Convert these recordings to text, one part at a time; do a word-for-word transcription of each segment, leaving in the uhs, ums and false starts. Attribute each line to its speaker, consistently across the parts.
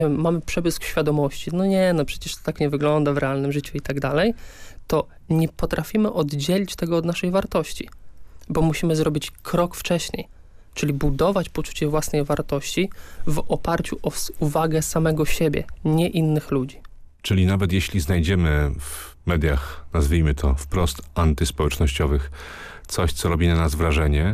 Speaker 1: mamy przebłysk świadomości, no nie, no przecież to tak nie wygląda w realnym życiu i tak dalej, to nie potrafimy oddzielić tego od naszej wartości, bo musimy zrobić krok wcześniej, czyli budować poczucie własnej wartości w oparciu o uwagę samego siebie, nie innych ludzi.
Speaker 2: Czyli nawet jeśli znajdziemy w mediach, nazwijmy to wprost antyspołecznościowych, coś, co robi na nas wrażenie,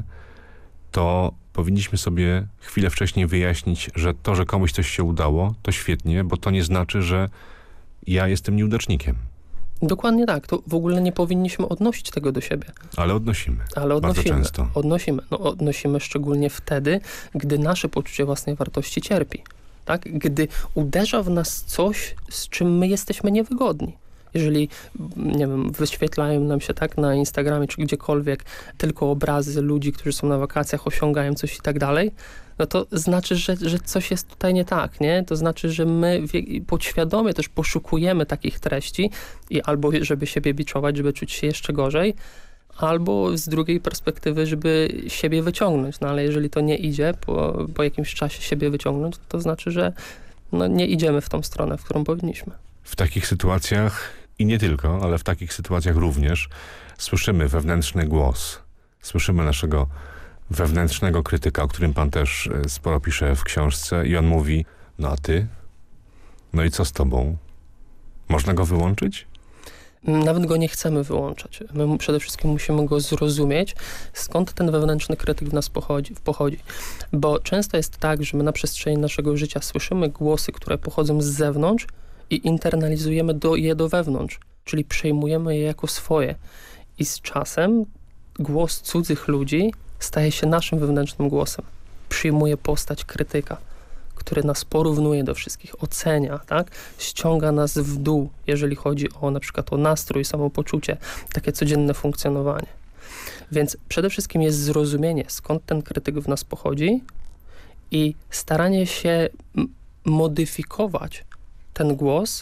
Speaker 2: to powinniśmy sobie chwilę wcześniej wyjaśnić, że to, że komuś coś się udało, to świetnie, bo to nie znaczy, że ja jestem nieudacznikiem.
Speaker 1: Dokładnie tak. To w ogóle nie powinniśmy odnosić tego do siebie.
Speaker 2: Ale odnosimy.
Speaker 1: Ale odnosimy.
Speaker 2: Bardzo często.
Speaker 1: Odnosimy. No, odnosimy szczególnie wtedy, gdy nasze poczucie własnej wartości cierpi. Tak? Gdy uderza w nas coś, z czym my jesteśmy niewygodni. Jeżeli, nie wiem, wyświetlają nam się tak na Instagramie czy gdziekolwiek tylko obrazy ludzi, którzy są na wakacjach, osiągają coś i tak dalej, no to znaczy, że, że coś jest tutaj nie tak, nie? To znaczy, że my podświadomie też poszukujemy takich treści i albo żeby siebie biczować, żeby czuć się jeszcze gorzej, albo z drugiej perspektywy, żeby siebie wyciągnąć. No ale jeżeli to nie idzie, po, po jakimś czasie siebie wyciągnąć, to znaczy, że no, nie idziemy w tą stronę, w którą powinniśmy.
Speaker 2: W takich sytuacjach, i nie tylko, ale w takich sytuacjach również, słyszymy wewnętrzny głos. Słyszymy naszego wewnętrznego krytyka, o którym pan też sporo pisze w książce, i on mówi, no a ty? No i co z tobą? Można go wyłączyć?
Speaker 1: Nawet go nie chcemy wyłączać. My przede wszystkim musimy go zrozumieć, skąd ten wewnętrzny krytyk w nas pochodzi, pochodzi. Bo często jest tak, że my na przestrzeni naszego życia słyszymy głosy, które pochodzą z zewnątrz, i internalizujemy do, je do wewnątrz, czyli przejmujemy je jako swoje. I z czasem głos cudzych ludzi staje się naszym wewnętrznym głosem. Przyjmuje postać krytyka, który nas porównuje do wszystkich, ocenia, tak? Ściąga nas w dół, jeżeli chodzi o na przykład o nastrój, samopoczucie, takie codzienne funkcjonowanie. Więc przede wszystkim jest zrozumienie, skąd ten krytyk w nas pochodzi i staranie się m- modyfikować ten głos,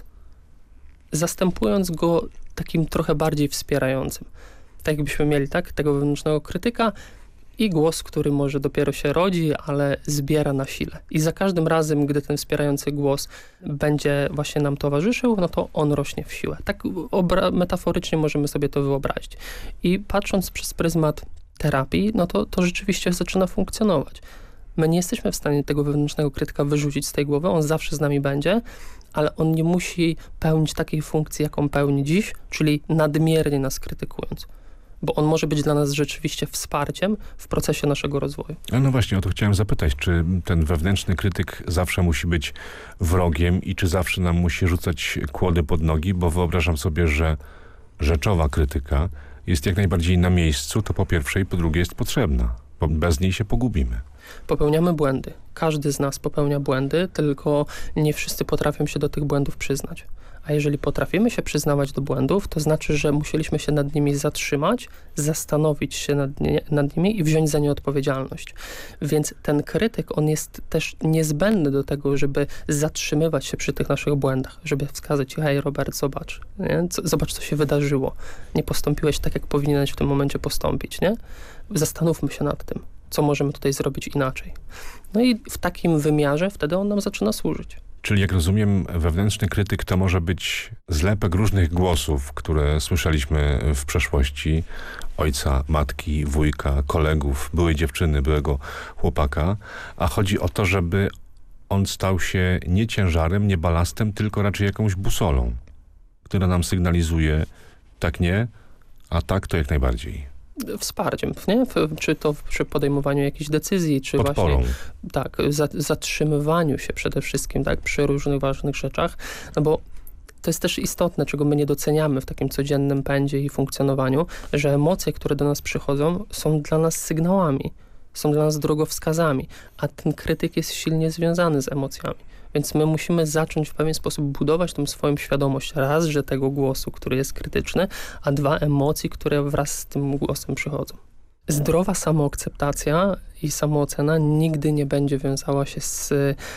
Speaker 1: zastępując go takim trochę bardziej wspierającym. Tak jakbyśmy mieli tak, tego wewnętrznego krytyka i głos, który może dopiero się rodzi, ale zbiera na sile. I za każdym razem, gdy ten wspierający głos będzie właśnie nam towarzyszył, no to on rośnie w siłę. Tak obra- metaforycznie możemy sobie to wyobrazić. I patrząc przez pryzmat terapii, no to to rzeczywiście zaczyna funkcjonować. My nie jesteśmy w stanie tego wewnętrznego krytyka wyrzucić z tej głowy, on zawsze z nami będzie, ale on nie musi pełnić takiej funkcji, jaką pełni dziś, czyli nadmiernie nas krytykując. Bo on może być dla nas rzeczywiście wsparciem w procesie naszego rozwoju.
Speaker 2: Ale no właśnie, o to chciałem zapytać, czy ten wewnętrzny krytyk zawsze musi być wrogiem i czy zawsze nam musi rzucać kłody pod nogi, bo wyobrażam sobie, że rzeczowa krytyka jest jak najbardziej na miejscu, to po pierwsze i po drugie jest potrzebna, bo bez niej się pogubimy.
Speaker 1: Popełniamy błędy. Każdy z nas popełnia błędy, tylko nie wszyscy potrafią się do tych błędów przyznać. A jeżeli potrafimy się przyznawać do błędów, to znaczy, że musieliśmy się nad nimi zatrzymać, zastanowić się nad, nie, nad nimi i wziąć za nie odpowiedzialność. Więc ten krytyk, on jest też niezbędny do tego, żeby zatrzymywać się przy tych naszych błędach, żeby wskazać, hej Robert, zobacz, nie? Co, zobacz, co się wydarzyło. Nie postąpiłeś tak, jak powinieneś w tym momencie postąpić, nie? Zastanówmy się nad tym, co możemy tutaj zrobić inaczej. No i w takim wymiarze wtedy on nam zaczyna służyć.
Speaker 2: Czyli jak rozumiem, wewnętrzny krytyk to może być zlepek różnych głosów, które słyszeliśmy w przeszłości. Ojca, matki, wujka, kolegów, byłej dziewczyny, byłego chłopaka. A chodzi o to, żeby on stał się nie ciężarem, nie balastem, tylko raczej jakąś busolą, która nam sygnalizuje tak nie, a tak to jak najbardziej.
Speaker 1: Wsparciem, nie? Czy to przy podejmowaniu jakichś decyzji, czy
Speaker 2: Podporą.
Speaker 1: właśnie tak, za, zatrzymywaniu się przede wszystkim, tak, przy różnych ważnych rzeczach, no bo to jest też istotne, czego my nie doceniamy w takim codziennym pędzie i funkcjonowaniu, że emocje, które do nas przychodzą, są dla nas sygnałami, są dla nas drogowskazami, a ten krytyk jest silnie związany z emocjami. Więc my musimy zacząć w pewien sposób budować tą swoją świadomość. Raz, że tego głosu, który jest krytyczny, a dwa, emocji, które wraz z tym głosem przychodzą. Zdrowa samoakceptacja i samoocena nigdy nie będzie wiązała się z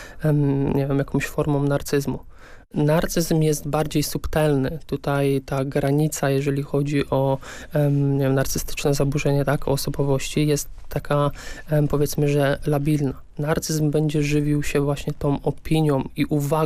Speaker 1: um, nie wiem, jakąś formą narcyzmu. Narcyzm jest bardziej subtelny. Tutaj ta granica, jeżeli chodzi o um, nie wiem, narcystyczne zaburzenie, tak, o osobowości, jest taka, um, powiedzmy, że labilna. Narcyzm będzie żywił się właśnie tą opinią i uwagą